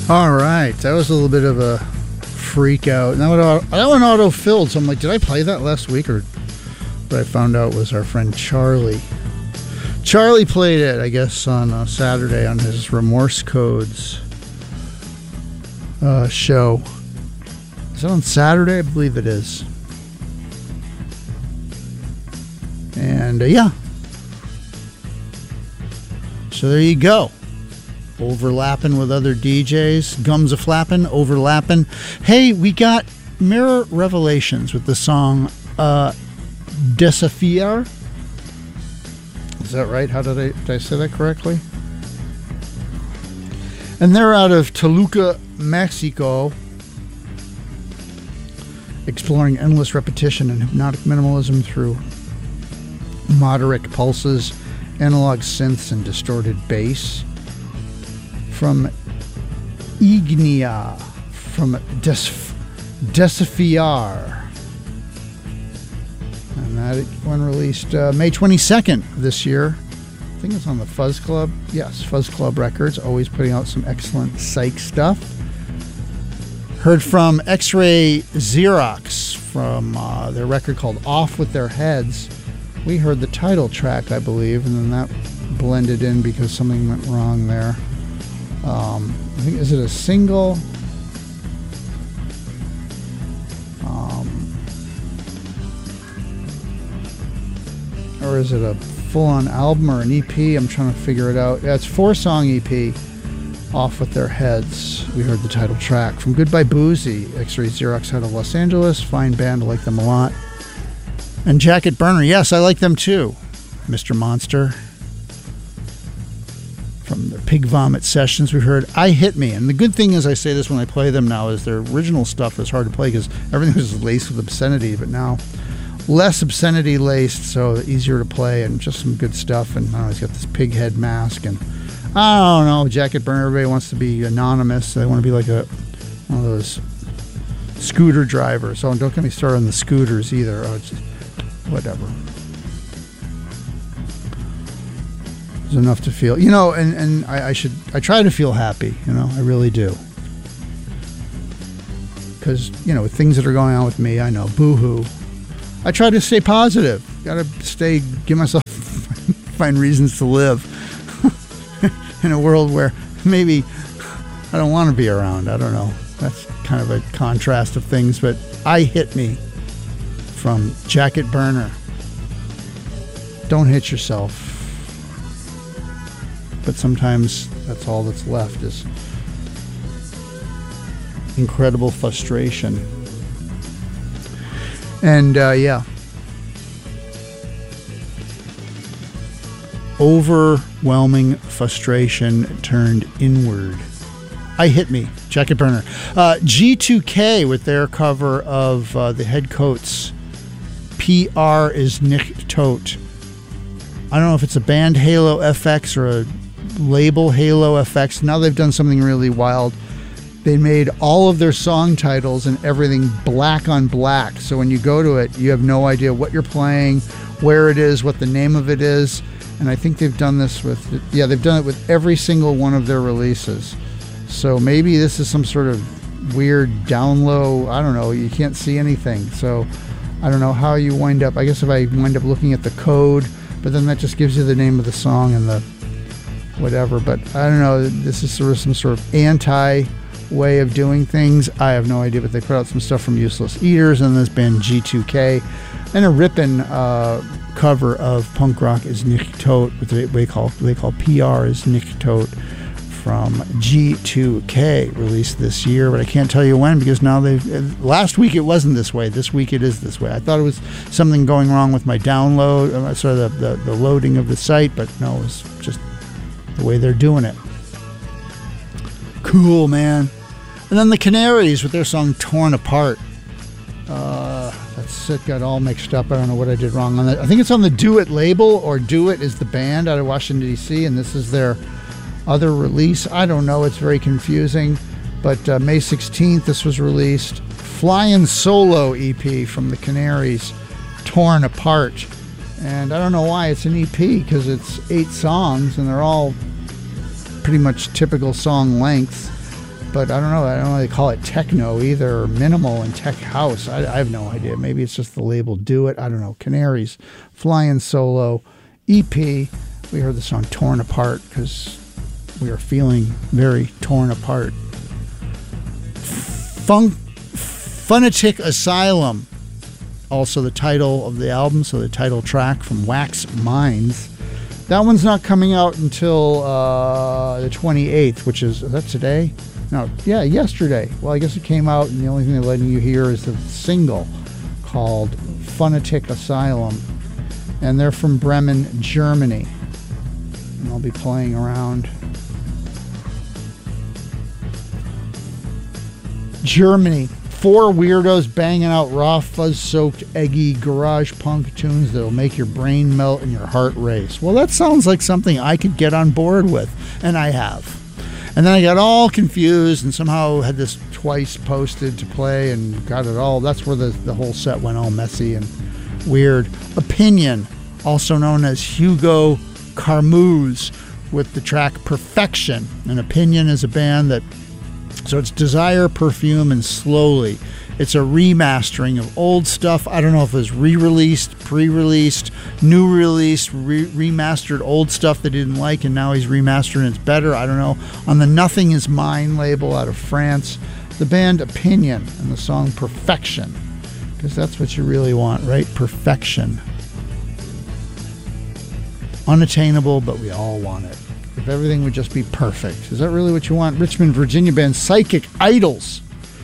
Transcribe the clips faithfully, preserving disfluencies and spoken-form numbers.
All right, that was a little bit of a freak out. That one, that one auto-filled, so I'm like, did I play that last week? Or what I found out was our friend Charlie. Charlie played it, I guess, on uh, Saturday on his Remorse Codes uh, show. Is it on Saturday? I believe it is. And, uh, yeah. So there you go. Overlapping with other D Js. Gums a-flapping, overlapping. Hey, we got Mirror Revelations with the song uh, Desafiar. Is that right? How did I, did I say that correctly? And they're out of Toluca, Mexico, exploring endless repetition and hypnotic minimalism through moderate pulses, analog synths, and distorted bass. From Ignia, from Des- Desafiar. And that one released uh, May twenty-second this year. I think it's on the Fuzz Club. Yes, Fuzz Club Records, always putting out some excellent psych stuff. Heard from X-Ray Xerox from uh, their record called Off With Their Heads. We heard the title track, I believe, and then that blended in because something went wrong there. Um, I think, is it a single? Um, or is it a full-on album or an E P? I'm trying to figure it out. Yeah, it's a four-song E P, Off With Their Heads. We heard the title track from Goodbye Boozy, X-Ray Xerox out of Los Angeles. Fine band, I like them a lot. And Jacket Burner, yes, I like them too. Mister Monster. From their Pig Vomit sessions, we heard I Hit Me. And the good thing is, I say this when I play them now, is their original stuff is hard to play because everything was laced with obscenity, but now less obscenity laced, so easier to play and just some good stuff. And I don't know, he's got this pig head mask, and I don't know, Jacket Burner, everybody wants to be anonymous. They want to be like a one of those scooter drivers. So don't get me started on the scooters either. Oh, it's just, whatever. There's enough to feel, you know, and, and I, I should, I try to feel happy, you know, I really do. Because, you know, with things that are going on with me, I know, boo-hoo. I try to stay positive. Gotta stay, give myself, find reasons to live in a world where maybe I don't want to be around. I don't know. That's kind of a contrast of things, but I Hit Me from Jacket Burner. Don't hit yourself. But sometimes that's all that's left is incredible frustration. And uh, yeah, overwhelming frustration turned inward. I Hit Me, Jacket Burner. Uh, G two K with their cover of uh, the Headcoats, P R is Nick Tote. I don't know if it's a band Halo F X or a label Halo F X. Now they've done something really wild. They made all of their song titles and everything black on black. So when you go to it, you have no idea what you're playing, where it is, what the name of it is. And I think they've done this with, yeah, they've done it with every single one of their releases. So maybe this is some sort of weird down low, I don't know, you can't see anything. So I don't know how you wind up, I guess if I wind up looking at the code, but then that just gives you the name of the song and the whatever. But I don't know, this is sort of some sort of anti way of doing things. I have no idea, but they put out some stuff from Useless Eaters and this band G two K, and a ripping uh, cover of Punk Rock is Nick Tote, what they call they call P R is Nick Tote, from G two K, released this year, but I can't tell you when because now they've. Last week it wasn't this way. This week it is this way. I thought it was something going wrong with my download, uh, sort of the, the the loading of the site, but no, it was just the way they're doing it. Cool, man. And then the Canaries with their song Torn Apart. Uh, that's it, got all mixed up. I don't know what I did wrong on that. I think it's on the Do It label, or Do It is the band out of Washington, D C, and this is their other release. I don't know, it's very confusing. But uh, May sixteenth, this was released. Flying Solo E P from the Canaries, Torn Apart. And I don't know why it's an E P, because it's eight songs, and they're all pretty much typical song lengths. but I don't know. I don't know they call it techno either, or minimal and tech house. I, I have no idea. Maybe it's just the label Do It. I don't know. Canaries, Flying Solo, E P. We heard the song Torn Apart because we are feeling very torn apart. Fun- Phonetic Asylum, also the title of the album, so the title track from Wax Minds. That one's not coming out until uh, the twenty-eighth, which is, is that today? No, yeah, yesterday. Well, I guess it came out, and the only thing they're letting you hear is the single called Phonetic Asylum. And they're from Bremen, Germany. And I'll be playing around Germany. Four weirdos banging out raw, fuzz-soaked, eggy garage punk tunes that'll make your brain melt and your heart race. Well, that sounds like something I could get on board with, and I have. And then I got all confused and somehow had this twice posted to play and got it all. That's where the, the whole set went all messy and weird. Opinion, also known as Hugo Carmouze, with the track Perfection. And Opinion is a band that, so it's Desire, Perfume, and Slowly. It's a remastering of old stuff. I don't know if it was re-released, pre-released, new release, re- remastered old stuff that he didn't like, and now he's remastering it's better. I don't know. On the Nothing Is Mine label out of France, the band Opinion and the song Perfection, because that's what you really want, right? Perfection. Unattainable, but we all want it. If everything would just be perfect. Is that really what you want? Richmond, Virginia band Psychic Idols.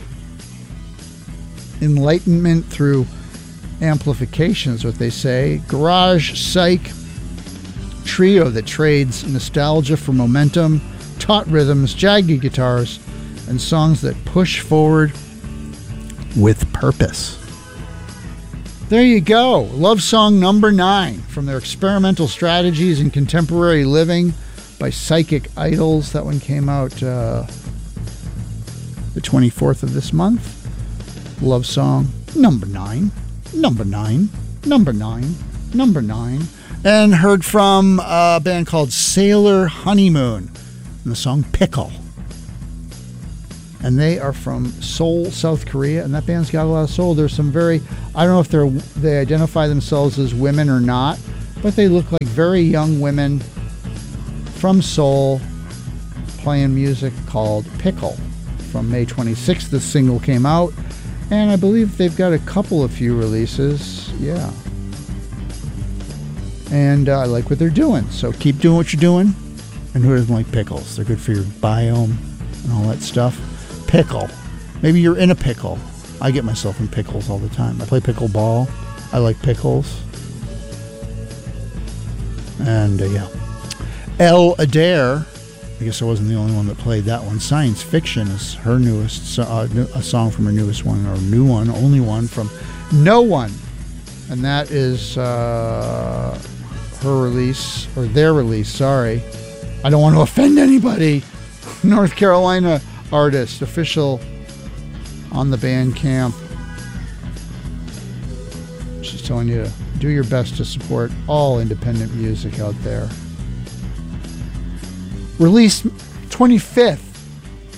Enlightenment through amplification is what they say. Garage psych trio that trades nostalgia for momentum, taut rhythms, jagged guitars, and songs that push forward with purpose. There you go. Love song number nine from their Experimental Strategies in Contemporary Living by Psychic Idols. That one came out uh, the twenty-fourth of this month. Love song number nine, number nine, number nine, number nine. And heard from a band called Sailor Honeymoon and the song Pickle. And they are from Seoul, South Korea, and that band's got a lot of soul. There's some very, I don't know if they're they identify themselves as women or not, but they look like very young women from Seoul playing music called Pickle. From May twenty-sixth, this single came out, and I believe they've got a couple of few releases. Yeah. And uh, I like what they're doing, so keep doing what you're doing. And who doesn't like pickles? They're good for your biome and all that stuff. Pickle. Maybe you're in a pickle. I get myself in pickles all the time. I play pickleball. I like pickles. And uh, yeah. Elle Adair. I guess I wasn't the only one that played that one. Science Fiction is her newest, uh, a song from her newest one, or new one, only one from No One. And that is uh, her release, or their release, sorry. I don't want to offend anybody. North Carolina artist, official on the Bandcamp. She's telling you to do your best to support all independent music out there. Released twenty-fifth.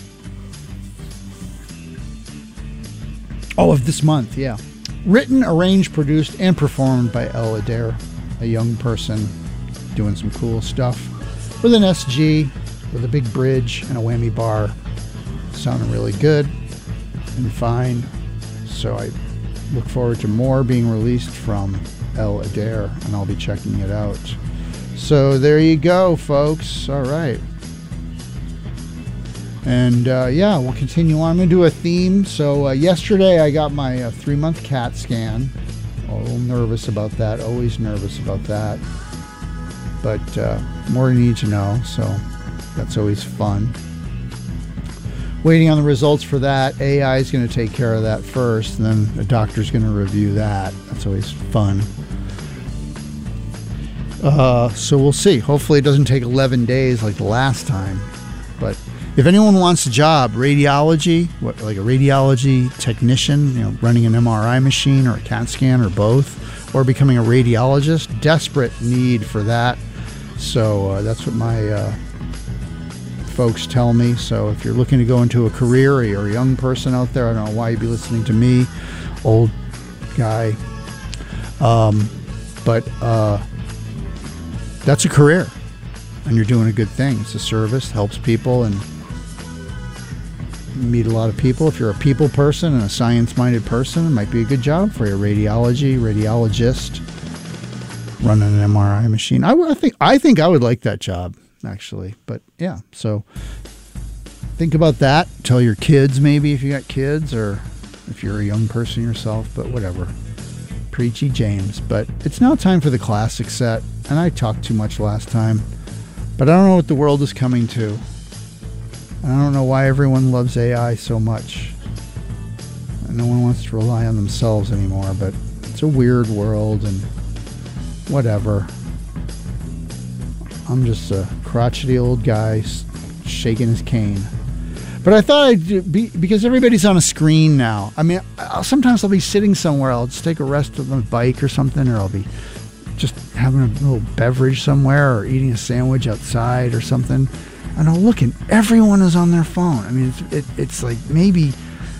Oh, of this month, yeah. Written, arranged, produced, and performed by Elle Adair, a young person doing some cool stuff with an S G, with a big bridge and a whammy bar. Sounding really good and fine. So I look forward to more being released from Elle Adair, and I'll be checking it out. So there you go, folks. All right. And uh, yeah, we'll continue on. I'm going to do a theme. So uh, yesterday I got my uh, three-month CAT scan. A little nervous about that. Always nervous about that. But uh, more you need to know. So that's always fun. Waiting on the results for that. A I is going to take care of that first. And then the doctor's going to review that. That's always fun. Uh, so we'll see. Hopefully it doesn't take eleven days like the last time. But if anyone wants a job, radiology, what, like a radiology technician, you know, running an M R I machine or a CAT scan or both, or becoming a radiologist, desperate need for that. So uh, that's what my uh, folks tell me. So if you're looking to go into a career or you're a young person out there, I don't know why you'd be listening to me, old guy. Um, but uh, that's a career, and you're doing a good thing. It's a service, helps people, and you meet a lot of people. If you're a people person and a science-minded person, it might be a good job for you. Radiology, radiologist, running an M R I machine. I, I think I think I would like that job, actually. But yeah, so think about that. Tell your kids, maybe, if you got kids, or if you're a young person yourself. But whatever. Preachy James. But it's now time for the classic set, and I talked too much last time. But I don't know what the world is coming to. I don't know why everyone loves A I so much. No one wants to rely on themselves anymore, but it's a weird world, and whatever. I'm just a crotchety old guy shaking his cane. But I thought I'd be, because everybody's on a screen now. I mean, I'll, sometimes I'll be sitting somewhere. I'll just take a rest on the bike or something, or I'll be just having a little beverage somewhere, or eating a sandwich outside or something. And I'll look, and everyone is on their phone. I mean, it's, it, it's like maybe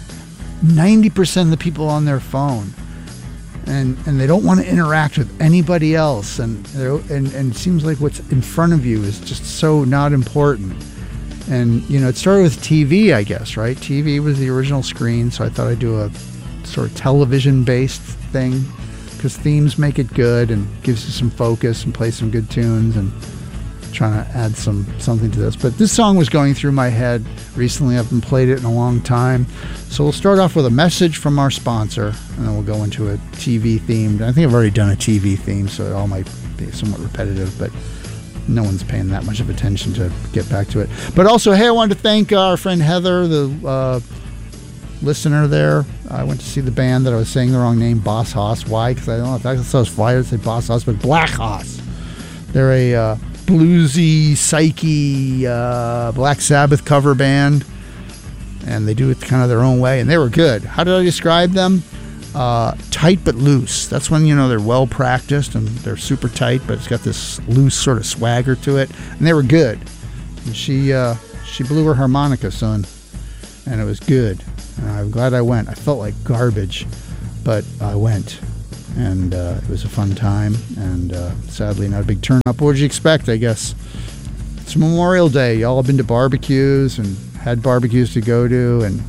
ninety percent of the people on their phone. And and they don't want to interact with anybody else. And, and, and it seems like what's in front of you is just so not important. And, you know, it started with T V, I guess, right? T V was the original screen, so I thought I'd do a sort of television-based thing, because themes make it good and gives you some focus and play some good tunes, and trying to add some something to this. But this song was going through my head recently. I haven't played it in a long time. So we'll start off with a message from our sponsor, and then we'll go into a T V themed. I think I've already done a T V theme, so it all might be somewhat repetitive, but no one's paying that much of attention to get back to it. But also, hey, I wanted to thank our friend Heather, the uh, listener there. I went to see the band that I was saying the wrong name, Boss Hoss. Why? Because I don't know if that's those flyers say Boss Hoss, but Black Hoss. They're a uh, bluesy, psyche, uh, Black Sabbath cover band, and they do it kind of their own way, and they were good. How did I describe them? Uh, tight but loose. That's when, you know, they're well practiced and they're super tight, but it's got this loose sort of swagger to it, and they were good. And she uh, she blew her harmonica, son, and it was good. And I'm glad I went. I felt like garbage, but I went. And uh, it was a fun time, and uh, sadly not a big turn up. What did you expect, I guess? It's Memorial Day. Y'all have been to barbecues and had barbecues to go to, and,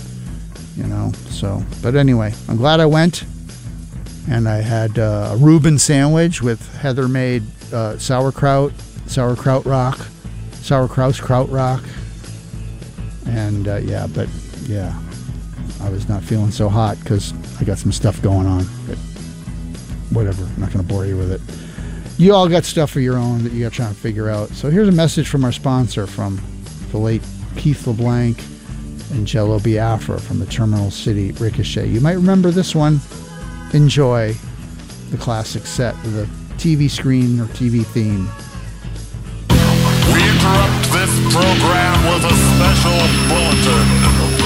you know, so. But anyway, I'm glad I went, and I had uh, a Reuben sandwich with Heather-made uh, sauerkraut, sauerkraut rock, sauerkraut kraut rock, and uh, yeah, but yeah, I was not feeling so hot because I got some stuff going on, but whatever, I'm not going to bore you with it. You all got stuff of your own that you got to try and figure out. So here's a message from our sponsor, from the late Keith LeBlanc and Jello Biafra from the Terminal City Ricochet. You might remember this one. Enjoy the classic set with a T V screen or T V theme. We interrupt this program with a special bulletin.